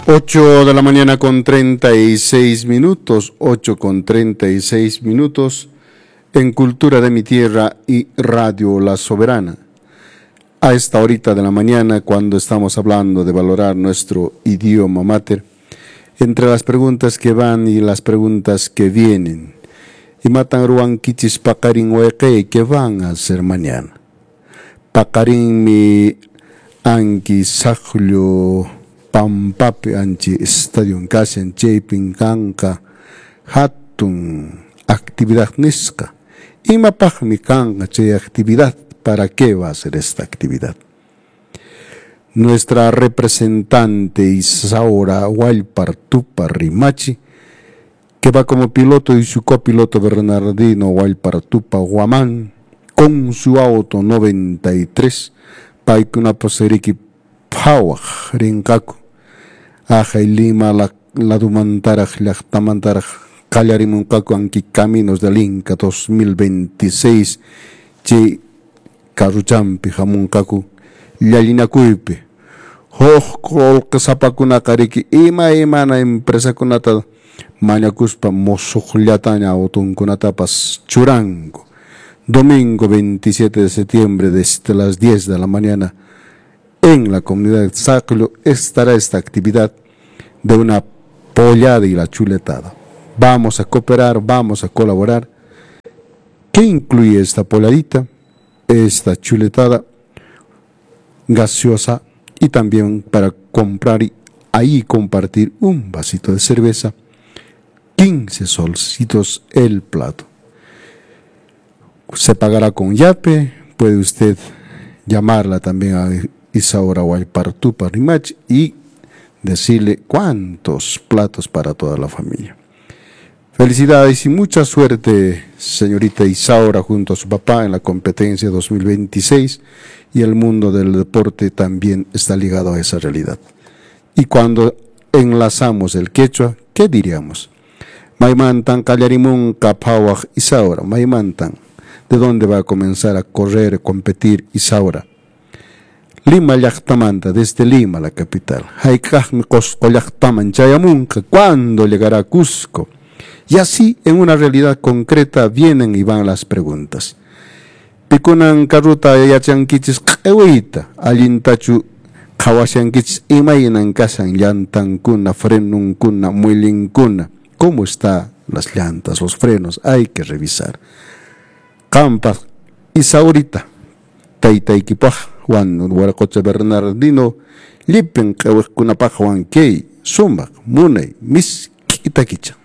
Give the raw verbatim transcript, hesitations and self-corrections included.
Ocho de la mañana con treinta y seis minutos, ocho con treinta y seis minutos, en Cultura de mi Tierra y Radio La Soberana. A esta horita de la mañana, cuando estamos hablando de valorar nuestro idioma mater, entre las preguntas que van y las preguntas que vienen, y matan ruan kichis pakarin hueque, ¿qué van a hacer mañana? Pakarin mi anki sajlo pampape anchi estadio kasi anchepin kanka hatun actividad niska. Ima pajmi kanka che actividad, ¿para qué va a ser esta actividad? Nuestra representante Isaura Hualpar Tupar Rimachi, que va como piloto, y su copiloto Bernardino Hualpar Tupa Guamán, con su auto noventa y tres, paikuna poseriki pawaj rinkaku, aja y lima la, la dumantaraj, la tamantaraj, callarimunkaku anki Caminos del Inca dos mil veintiséis, che karuchampi jamunkaku, llalinakuypi, hoj kolka sapakuna kariki, ima imana empresa kunata, mañakuspa mosuklataña autunkunatapas churango. Domingo veintisiete de septiembre, desde las diez de la mañana, en la comunidad de Tzaclo estará esta actividad de una pollada y la chuletada. Vamos a cooperar, vamos a colaborar. ¿Qué incluye esta polladita? Esta chuletada gaseosa, y también para comprar y ahí compartir un vasito de cerveza, quince solcitos el plato. Se pagará con yape, puede usted llamarla también a Isaura Hualpar Tupa Rimach y decirle cuántos platos para toda la familia. Felicidades y mucha suerte, señorita Isaura, junto a su papá en la competencia dos mil veintiséis, y el mundo del deporte también está ligado a esa realidad. Y cuando enlazamos el quechua, ¿qué diríamos? Maimantan Callarimun Kapawaj Isaura, Maimantan. ¿De dónde va a comenzar a correr, a competir Isaura? Lima Llactamanta, desde Lima, la capital. Haikajmi Cosco Llactaman Chayamunca, ¿cuándo llegará a Cusco? Y así, en una realidad concreta, vienen y van las preguntas. Pikunan karuta yachankichis kewita, alintachu kawashankichis imainan kasan llantankuna, frenunkuna, muilinkuna. ¿Cómo están las llantas, los frenos? Hay que revisar. Campas, Isaurita, Taitaikipaj, Juan, Huaracocha Bernardino, Lipen, Kaweskunapaj, Juan Kei, Sumbak, Munei, Mis Kitakicha.